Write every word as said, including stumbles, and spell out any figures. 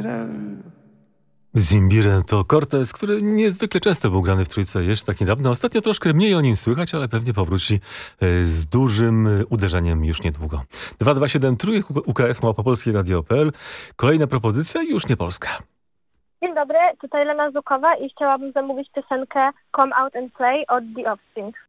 Zimbirem to Cortez, który niezwykle często był grany w Trójce jeszcze tak niedawno. Ostatnio troszkę mniej o nim słychać, ale pewnie powróci z dużym uderzeniem już niedługo. dwa dwa siedem trójek U K F małpa polskie radio kropka p l. Kolejna propozycja, już nie polska. Dzień dobry, tutaj Lena Zukowa i chciałabym zamówić piosenkę Come Out and Play od The Offspring.